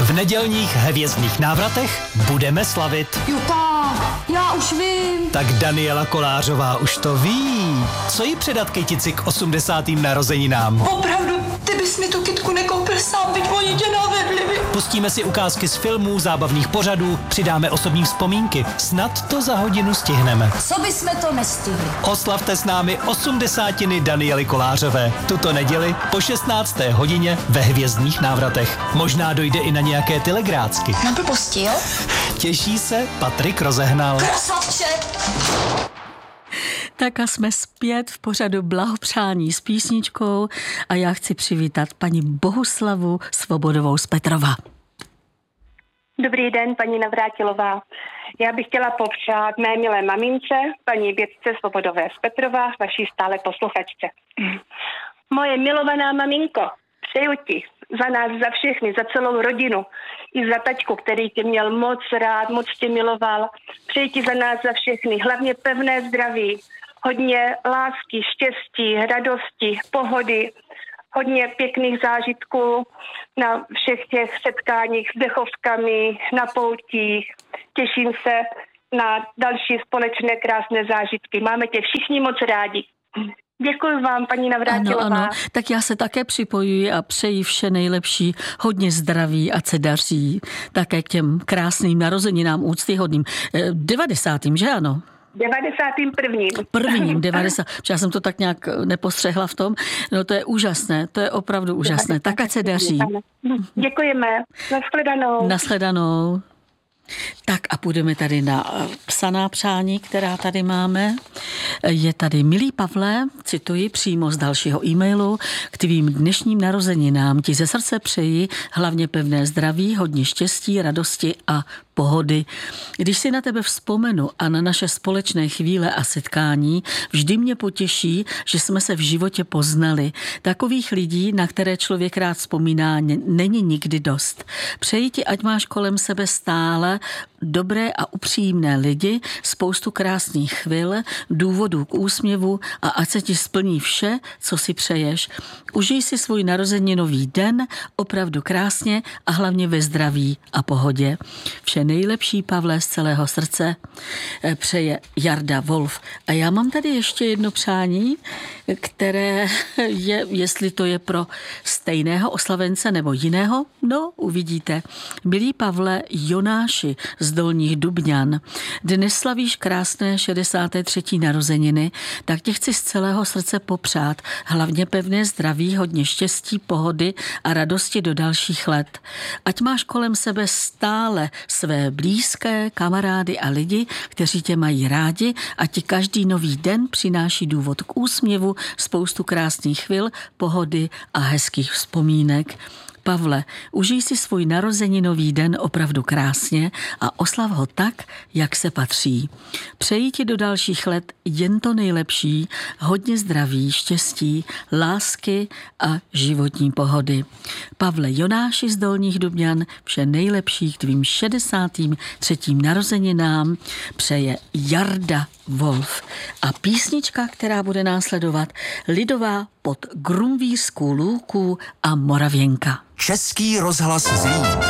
V nedělních hvězdných návratech budeme slavit. Jupa, já už vím. Tak Daniela Kolářová už to ví. Co jí předat kytici k 80. narozeninám? Opravdu, ty bys mi tu kytku nekoupil sám, byť oni tě navedli. Pustíme si ukázky z filmů, zábavných pořadů, přidáme osobní vzpomínky. Snad to za hodinu stihneme. Co bysme to nestihli? Oslavte s námi 80. Daniely Kolářové. Tuto neděli po 16. hodině ve hvězdných návratech. Možná dojde i na nějaké telegrácky. Na blbosti, jo? Těší se Patrik Rozehnal. Krasavče! Tak a jsme zpět v pořadu Blahopřání s písničkou a já chci přivítat paní Bohuslavu Svobodovou z Petrova. Dobrý den, paní Navrátilová. Já bych chtěla popřát mé milé mamince, paní Bětce Svobodové z Petrova, vaší stále posluchačce. Moje milovaná maminko, přeju ti za nás, za všechny, za celou rodinu i za taťku, který tě měl moc rád, moc tě miloval. Přeji ti za nás, za všechny, hlavně pevné zdraví, hodně lásky, štěstí, radosti, pohody, hodně pěkných zážitků na všech těch setkáních s dechovkami, na poutích. Těším se na další společné krásné zážitky. Máme tě všichni moc rádi. Děkuji vám, paní Navrátilová. Ano, tak já se také připojuji a přeji vše nejlepší, hodně zdraví a se daří také k těm krásným narozeninám úctyhodným. 90. že ano? 91. Prvním 90. Já jsem to tak nějak nepostřehla v tom. No to je úžasné, to je opravdu úžasné. Tak ať se daří. Děkujeme. Nashledanou. Nashledanou. Tak a půjdeme tady na psaná přání, která tady máme. Je tady: milý Pavle, cituji přímo z dalšího e-mailu, k tvým dnešním narozeninám ti ze srdce přeji hlavně pevné zdraví, hodně štěstí, radosti a pohody. Když si na tebe vzpomenu a na naše společné chvíle a setkání, vždy mě potěší, že jsme se v životě poznali. Takových lidí, na které člověk rád vzpomíná, není nikdy dost. Přeji ti, ať máš kolem sebe stále dobré a upřímné lidi, spoustu krásných chvil, důvodů k úsměvu a ať se ti splní vše, co si přeješ. Užij si svůj narozeninový den opravdu krásně a hlavně ve zdraví a pohodě. Vše nejlepší, Pavle, z celého srdce přeje Jarda Wolf. A já mám tady ještě jedno přání, které je, jestli to je pro stejného oslavence nebo jiného, no uvidíte. Milý Pavle Jonáši z Dolních Dubňan, dnes slavíš krásné 63. narozeniny, tak tě chci z celého srdce popřát hlavně pevné zdraví, hodně štěstí, pohody a radosti do dalších let. Ať máš kolem sebe stále své blízké kamarády a lidi, kteří tě mají rádi, a ti každý nový den přináší důvod k úsměvu, spoustu krásných chvil, pohody a hezkých vzpomínek. Pavle, užij si svůj narozeninový den opravdu krásně a oslav ho tak, jak se patří. Přeji ti do dalších let jen to nejlepší, hodně zdraví, štěstí, lásky a životní pohody. Pavle Jonáši z Dolních Dubňan, vše nejlepší k tvým 63. narozeninám přeje Jarda Wolf. A písnička, která bude následovat, lidová pod Grumvířskou lůku a Moravěnka. Český rozhlas Zlín.